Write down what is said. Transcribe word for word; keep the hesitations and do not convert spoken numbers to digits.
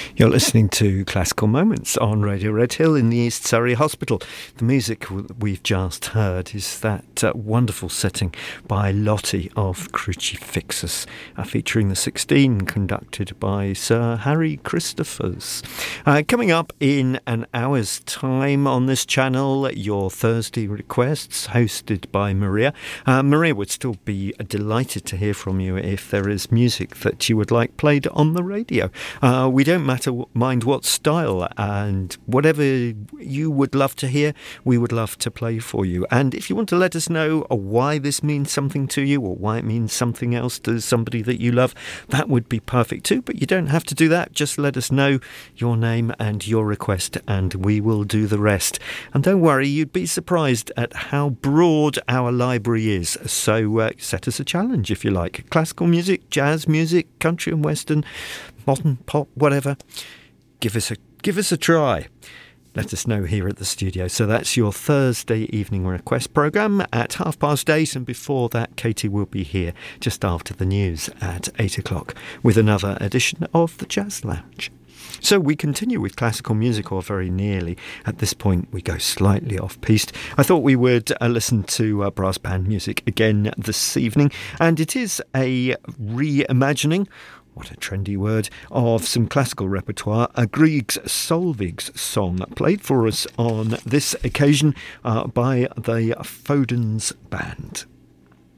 You're listening to Classical Moments on Radio Red Hill in the East Surrey Hospital. The music we've just heard is that uh, wonderful setting by Lottie of Crucifixus, uh, featuring the sixteen, conducted by Sir Harry Christophers. Uh, coming up in an hour's time on this channel, your Thursday requests, hosted by Maria. Uh, Maria would still be delighted to hear from you if there is music that you would like played on the radio. Uh, we don't matter mind what style, and whatever you would love to hear, we would love to play for you. And if you want to let us know why this means something to you, or why it means something else to somebody that you love, that would be perfect too. But you don't have to do that. Just let us know your name and your request, and we will do the rest. And don't worry, you'd be surprised at how broad our library is. So uh, set us a challenge if you like. Classical music, jazz music, country and western, modern pop, whatever. Give us a give us a try. Let us know here at the studio. So that's your Thursday evening request programme at half past eight, and before that, Katie will be here just after the news at eight o'clock with another edition of the Jazz Lounge. So we continue with classical music, or very nearly. At this point, we go slightly off-piste. I thought we would uh, listen to uh, brass band music again this evening, and it is a reimagining, what a trendy word, of some classical repertoire, a Grieg's Solvig's song, played for us on this occasion uh, by the Fodens Band.